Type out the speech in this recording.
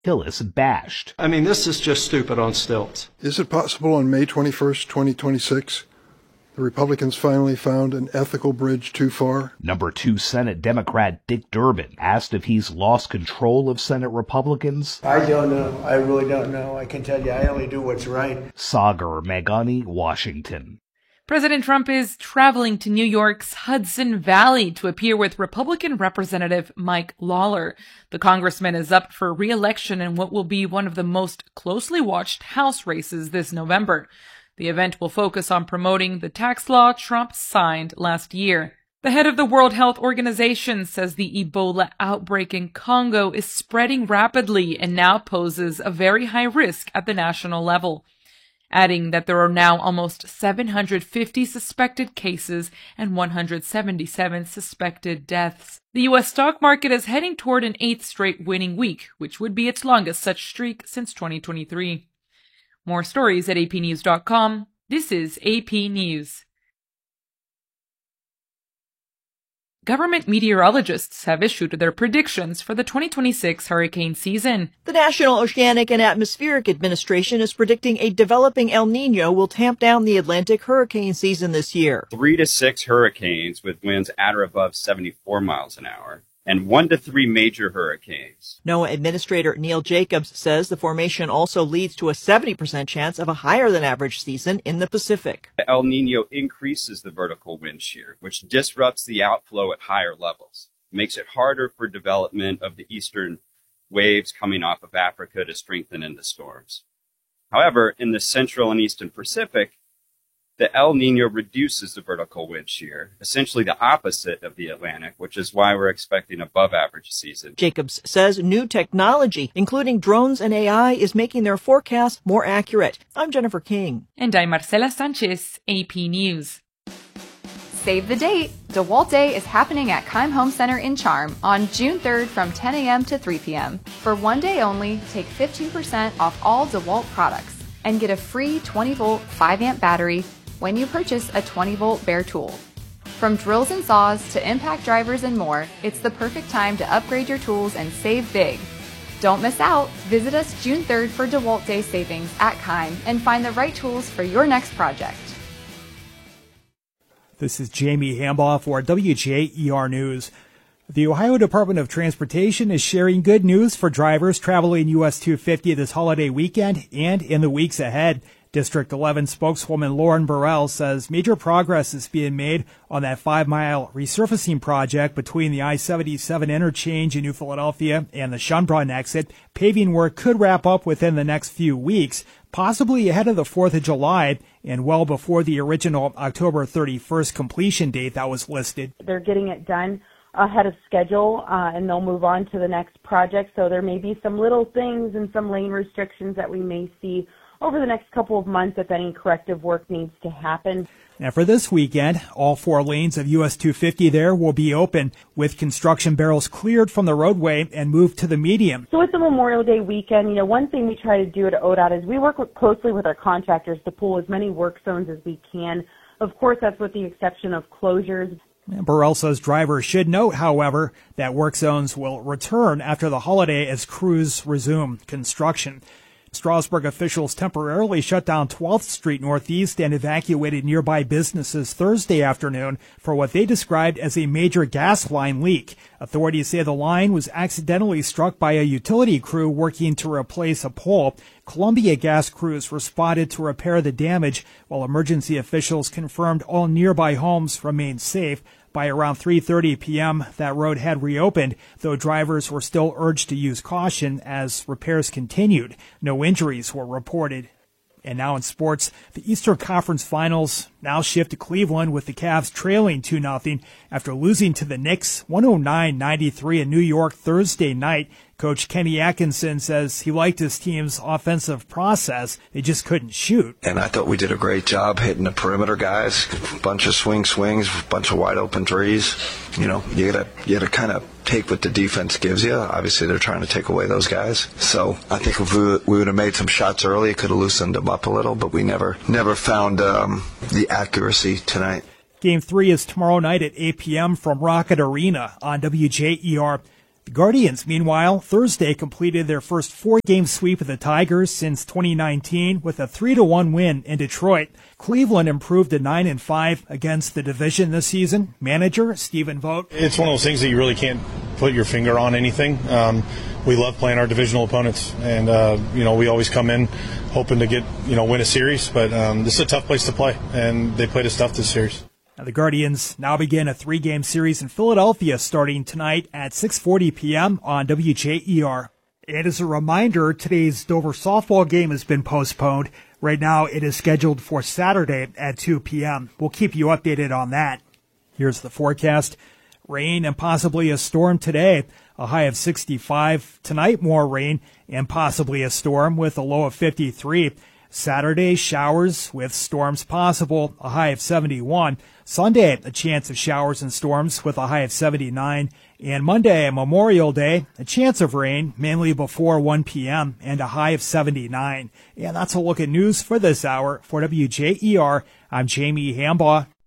Hillis bashed. I mean, this is just stupid on stilts. Is it possible on May 21st, 2026, the Republicans finally found an ethical bridge too far? Number 2 Senate Democrat Dick Durbin asked if he's lost control of Senate Republicans. I don't know. I really don't know. I can tell you I only do what's right. Sagar Meghani, Washington. President Trump is traveling to New York's Hudson Valley to appear with Republican Representative Mike Lawler. The congressman is up for re-election in what will be one of the most closely watched House races this November. The event will focus on promoting the tax law Trump signed last year. The head of the World Health Organization says the Ebola outbreak in Congo is spreading rapidly and now poses a very high risk at the national level, adding that there are now almost 750 suspected cases and 177 suspected deaths. The U.S. stock market is heading toward an 8th straight winning week, which would be its longest such streak since 2023. More stories at apnews.com. This is AP News. Government meteorologists have issued their predictions for the 2026 hurricane season. The National Oceanic and Atmospheric Administration is predicting a developing El Niño will tamp down the Atlantic hurricane season this year. 3 to 6 hurricanes with winds at or above 74 miles an hour, and 1 to 3 major hurricanes. NOAA Administrator Neil Jacobs says the formation also leads to a 70% chance of a higher than average season in the Pacific. El Niño increases the vertical wind shear, which disrupts the outflow at higher levels, makes it harder for development of the eastern waves coming off of Africa to strengthen into storms. However, in the central and eastern Pacific, the El Niño reduces the vertical wind shear, essentially the opposite of the Atlantic, which is why we're expecting above average season. Jacobs says new technology, including drones and AI, is making their forecasts more accurate. I'm Jennifer King. And I'm Marcela Sanchez, AP News. Save the date! DeWalt Day is happening at Keim Home Center in Charm on June 3rd from 10 a.m. to 3 p.m. For one day only, take 15% off all DeWalt products and get a free 20-volt 5-amp battery when you purchase a 20-volt bare tool. From drills and saws to impact drivers and more, it's the perfect time to upgrade your tools and save big. Don't miss out. Visit us June 3rd for DeWalt Day savings at Keim and find the right tools for your next project. This is Jamie Hambaugh for WJER News. The Ohio Department of Transportation is sharing good news for drivers traveling US 250 this holiday weekend and in the weeks ahead. District 11 spokeswoman Lauren Burrell says major progress is being made on that 5-mile resurfacing project between the I-77 interchange in New Philadelphia and the Schönbrunn exit. Paving work could wrap up within the next few weeks, possibly ahead of the 4th of July and well before the original October 31st completion date that was listed. They're getting it done ahead of schedule, and they'll move on to the next project. So there may be some little things and some lane restrictions that we may see over the next couple of months if any corrective work needs to happen. Now for this weekend, all 4 lanes of US 250 there will be open with construction barrels cleared from the roadway and moved to the median. So it's a Memorial Day weekend. One thing we try to do at ODOT is we work closely with our contractors to pull as many work zones as we can. Of course, that's with the exception of closures. Burrell says drivers should note, however, that work zones will return after the holiday as crews resume construction. Strasburg officials temporarily shut down 12th Street Northeast and evacuated nearby businesses Thursday afternoon for what they described as a major gas line leak. Authorities say the line was accidentally struck by a utility crew working to replace a pole. Columbia Gas crews responded to repair the damage, while emergency officials confirmed all nearby homes remained safe. By around 3:30 p.m., that road had reopened, though drivers were still urged to use caution as repairs continued. No injuries were reported. And now in sports, the Eastern Conference Finals now shift to Cleveland with the Cavs trailing 2-0 after losing to the Knicks 109-93 in New York Thursday night. Coach Kenny Atkinson says he liked his team's offensive process. They just couldn't shoot. And I thought we did a great job hitting the perimeter guys. Bunch of swings, bunch of wide open threes. You gotta kind of take what the defense gives you. Obviously, they're trying to take away those guys. So I think if we would have made some shots early, it could have loosened them up a little, but we never found the accuracy tonight. Game 3 is tomorrow night at 8 p.m. from Rocket Arena on WJER. The Guardians, meanwhile, Thursday completed their first 4-game sweep of the Tigers since 2019 with a 3-1 win in Detroit. Cleveland improved to 9-5 against the division this season. Manager Stephen Vogt. It's one of those things that you really can't put your finger on anything. We love playing our divisional opponents, and we always come in hoping to get win a series. But this is a tough place to play, and they played us tough this series. Now the Guardians now begin a 3-game series in Philadelphia starting tonight at 6:40 p.m. on WJER. And as a reminder, today's Dover softball game has been postponed. Right now it is scheduled for Saturday at 2 p.m. We'll keep you updated on that. Here's the forecast. Rain and possibly a storm today. A high of 65. Tonight, more rain and possibly a storm with a low of 53. Saturday, showers with storms possible, a high of 71. Sunday, a chance of showers and storms with a high of 79. And Monday, Memorial Day, a chance of rain, mainly before 1 p.m. and a high of 79. And that's a look at news for this hour. For WJER, I'm Jamie Hambaugh.